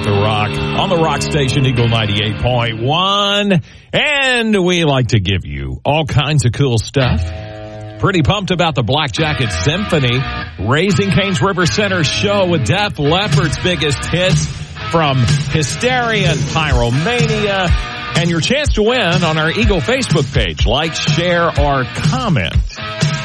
about The Rock on the Rock Station, Eagle 98.1. And we like to give you all kinds of cool stuff. Pretty pumped about the Black Jacket Symphony, Raising Cane's River Center show with Def Leppard's biggest hits from Hysteria and Pyromania. And your chance to win on our Eagle Facebook page. Like, share, or comment.